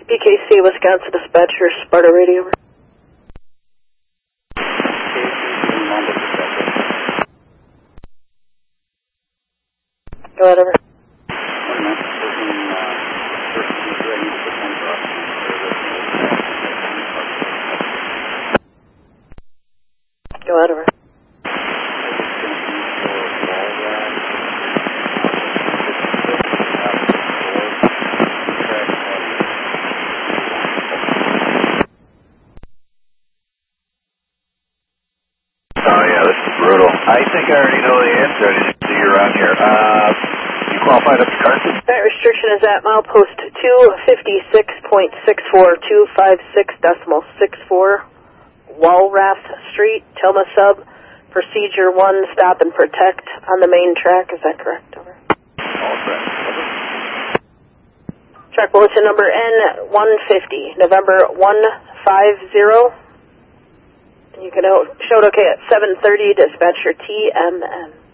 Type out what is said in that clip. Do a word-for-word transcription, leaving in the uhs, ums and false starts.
B K C, Wisconsin dispatcher, Sparta radio. Over. Go ahead, over. Go ahead, over. I think I already know the answer. I didn't see you around here. Uh, you qualified up to Carson? That restriction is at milepost two fifty-six point six four two five six decimal six four, Walrath Street, Toma Sub, procedure one, stop and protect on the main track. Is that correct? Over. All correct. Track bulletin number N one fifty, November one five zero. You can show it okay at seven thirty, dispatcher T M N.